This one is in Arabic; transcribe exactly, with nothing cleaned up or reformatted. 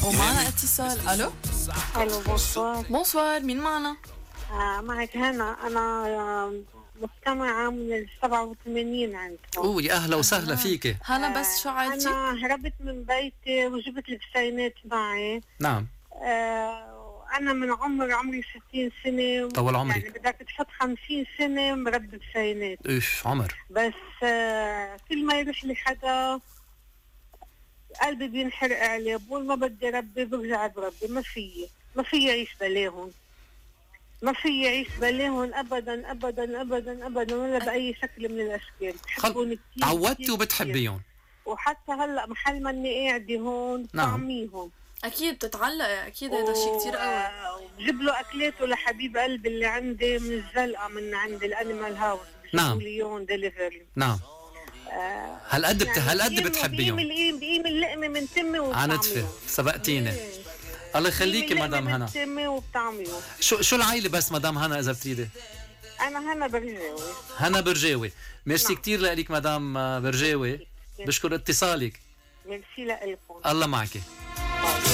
ومعنا اتصال. الو الو بونسوار. بونسوار، مين معنا؟ آه معك هنا. انا آه مستمعة من ال سبعة وثمانين عندكم. اوه يا اهلا وسهلا آه. فيك. هلا، بس شو عايزتي؟ انا هربت من بيتي وجبت البسينات معي. نعم. آه انا من عمر عمري ستين سنة. طول عمرك. يعني بدك تحط خمسين سنة مربي بسينات. ايش عمر. بس آه كل ما يروح لي حدا قلبي بينحرق عليه، بقول ما بدي ربي برجع بربي. ما فيي ما فيي اعيش بلاهم، ما في عيش بلاهم ابدا ابدا ابدا ابدا ولا باي شكل من الاشكال. بحبهم كثير. عودتي وبتحبيهم. وحتى هلا محل ما اني قاعده هون طعميهم. اكيد بتتعلقي، اكيد هذا شيء كثير قوي. بجيب له اكلاته لحبيب قلبي اللي عندي من الزلقه من عند الانيمال هاوس. نعم. ليون ديليفري. نعم. آه هالقد بت... يعني هالقد بتحبيهم. بقيم بقيم اللقمه من تمي وطعميهم. عنتفه سبقتيني. الله يخليكي مدام هنا. شو شو العائله بس مدام هنا اذا بتريدي؟ انا هنا برجاوي. هنا برجاوي. ميرسي كثير لك مدام برجاوي. بشكر اتصالك. ميرسي لكم. الله معك.